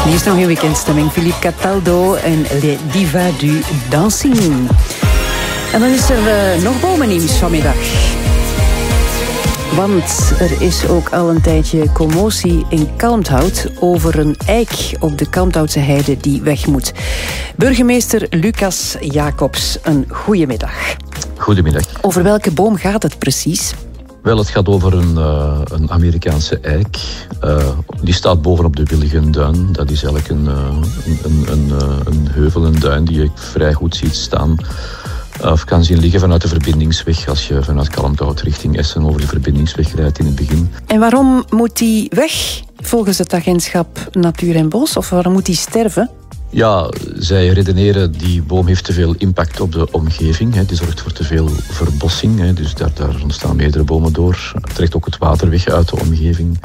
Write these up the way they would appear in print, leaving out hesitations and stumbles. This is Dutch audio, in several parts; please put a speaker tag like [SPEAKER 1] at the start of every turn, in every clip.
[SPEAKER 1] Eerst nog een weekendstemming. Philippe Cataldo en Les Divas du Dancing. En dan is er nog bomennieuws vanmiddag. Want er is ook al een tijdje commotie in Kalmthout over een eik op de Kalmthoutse heide die weg moet. Burgemeester Lucas Jacobs, een goedemiddag.
[SPEAKER 2] Goedemiddag.
[SPEAKER 1] Over welke boom gaat het precies?
[SPEAKER 2] Wel, het gaat over een Amerikaanse eik. Die staat bovenop de Willigenduin. Dat is eigenlijk een heuvel, een duin die je vrij goed ziet staan. Of kan zien liggen vanuit de verbindingsweg als je vanuit Kalmthout richting Essen over de verbindingsweg rijdt in het begin.
[SPEAKER 1] En waarom moet die weg volgens het agentschap Natuur en Bos? Of waarom moet die sterven?
[SPEAKER 2] Ja, zij redeneren die boom heeft te veel impact op de omgeving. Die zorgt voor te veel verbossing. Dus daar ontstaan meerdere bomen door. Het trekt ook het water weg uit de omgeving.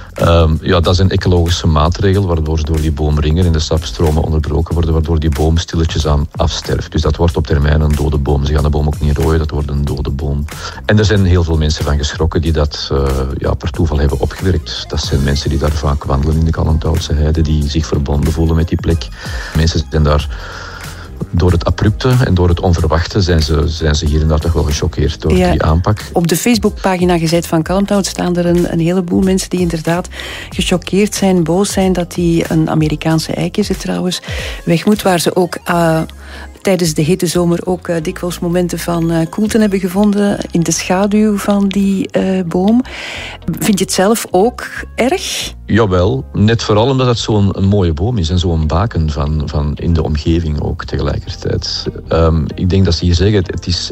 [SPEAKER 2] Dat is een ecologische maatregel waardoor ze door die boomringen en de sapstromen onderbroken worden, waardoor die boom stilletjes aan afsterft. Dus dat wordt op termijn een dode boom. Ze gaan de boom ook niet rooien, dat wordt een dode boom. En er zijn heel veel mensen van geschrokken die dat per toeval hebben opgewerkt. Dat zijn mensen die daar vaak wandelen in de Kalmthoutse heide, die zich verbonden voelen met die plek. Mensen zijn daar... Door het abrupte en door het onverwachte zijn ze hier en daar toch wel gechoqueerd door die aanpak.
[SPEAKER 1] Op de Facebookpagina gezet van Kalmthout staan er een heleboel mensen die inderdaad gechoqueerd zijn, boos zijn dat die een Amerikaanse eik is, trouwens, weg moet, waar ze ook tijdens de hete zomer ook dikwijls momenten van koelte hebben gevonden in de schaduw van die boom. Vind je het zelf ook erg?
[SPEAKER 2] Jawel, net vooral omdat het zo'n mooie boom is en zo'n baken van in de omgeving ook tegelijkertijd. Ik denk dat ze hier zeggen,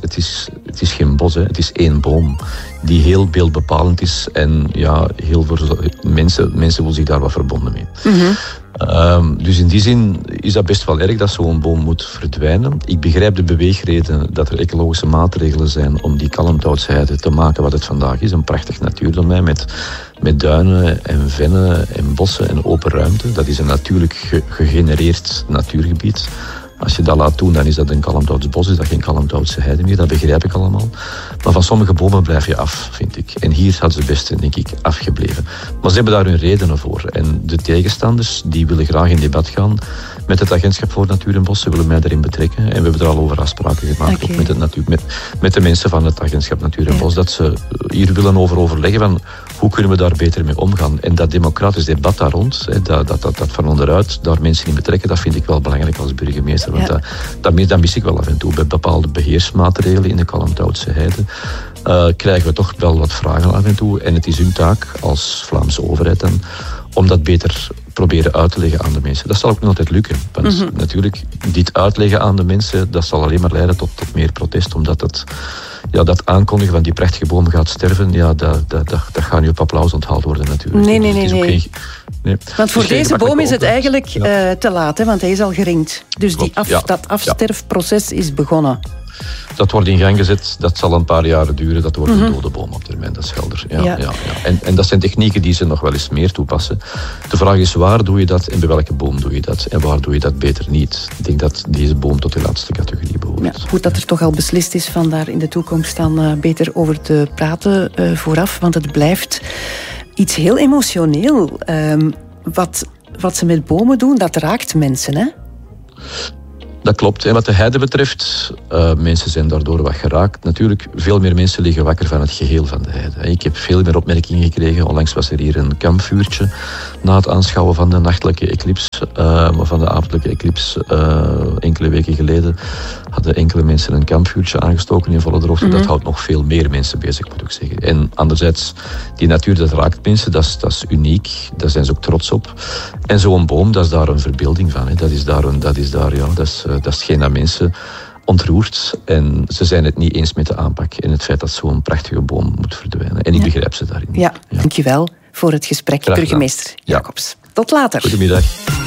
[SPEAKER 2] het is geen bos, het is één boom die heel beeldbepalend is en heel veel mensen voelen zich daar wat verbonden mee. Mm-hmm. Dus in die zin is dat best wel erg dat zo'n boom moet verdwijnen. Ik begrijp de beweegreden dat er ecologische maatregelen zijn om die Kalmthoutse heide te maken wat het vandaag is. Een prachtig natuurdomein met duinen en vennen en bossen en open ruimte. Dat is een natuurlijk gegenereerd natuurgebied. Als je dat laat doen, dan is dat een Kalmthouts bos, is dat geen Kalmthoutse heide meer. Dat begrijp ik allemaal. Maar van sommige bomen blijf je af, vind ik. En hier hadden ze best, denk ik, afgebleven. Maar ze hebben daar hun redenen voor. En de tegenstanders, die willen graag in debat gaan met het agentschap voor Natuur en Bos. Ze willen mij daarin betrekken. En we hebben er al over afspraken gemaakt, ook met de mensen van het agentschap Natuur en Bos, dat ze hier willen overleggen van hoe kunnen we daar beter mee omgaan. En dat democratisch debat daar rond, dat van onderuit daar mensen in betrekken, dat vind ik wel belangrijk als burgemeester. Want dat mis ik wel af en toe. Bij bepaalde beheersmaatregelen in de Kalmthoutse heide krijgen we toch wel wat vragen af en toe. En het is hun taak als Vlaamse overheid dan om dat beter proberen uit te leggen aan de mensen. Dat zal ook niet altijd lukken. Want natuurlijk, dit uitleggen aan de mensen, dat zal alleen maar leiden tot meer protest, omdat dat aankondigen van die prachtige boom gaat sterven, dat gaat niet op applaus onthaald worden natuurlijk.
[SPEAKER 1] Nee. Want voor deze boom is het eigenlijk te laat, hè, want hij is al geringd. Dus dat afsterfproces is begonnen.
[SPEAKER 2] Dat wordt in gang gezet, dat zal een paar jaren duren, dat wordt een dode boom op termijn, dat is helder. En dat zijn technieken die ze nog wel eens meer toepassen. De vraag is, waar doe je dat en bij welke boom doe je dat? En waar doe je dat beter niet? Ik denk dat deze boom tot de laatste categorie behoort. Ja,
[SPEAKER 1] goed dat er toch al beslist is van daar in de toekomst dan beter over te praten vooraf, want het blijft iets heel emotioneel. Wat ze met bomen doen, dat raakt mensen, hè?
[SPEAKER 2] Dat klopt. En wat de heide betreft, mensen zijn daardoor wat geraakt. Natuurlijk, veel meer mensen liggen wakker van het geheel van de heide. Ik heb veel meer opmerkingen gekregen. Onlangs was er hier een kampvuurtje na het aanschouwen van de nachtelijke eclipse, van de avondelijke eclipse enkele weken geleden. Hadden enkele mensen een kampvuurtje aangestoken in volle droogte. Dat houdt nog veel meer mensen bezig, moet ik zeggen. En anderzijds, die natuur, dat raakt mensen. Dat is uniek. Daar zijn ze ook trots op. En zo'n boom, dat is daar een verbeelding van. Dat is hetgeen dat mensen ontroert. En ze zijn het niet eens met de aanpak. En het feit dat zo'n prachtige boom moet verdwijnen. En ik begrijp ze daarin.
[SPEAKER 1] Ja, dankjewel voor het gesprek, burgemeester Jacobs. Tot later.
[SPEAKER 2] Goedemiddag.